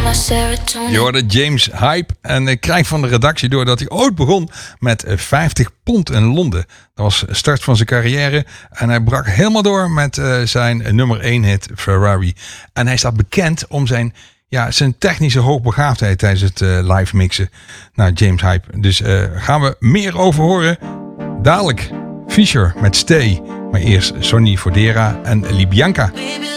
Je hoorde James Hype en ik krijg van de redactie door dat hij ooit begon met 50 pond in Londen. Dat was de start van zijn carrière en hij brak helemaal door met zijn nummer 1 hit Ferrari. En hij staat bekend om zijn technische hoogbegaafdheid tijdens het live mixen. Nou, James Hype. Dus gaan we meer over horen. Dadelijk Fisher met Stay. Maar eerst Sonny Fodera en Libianca.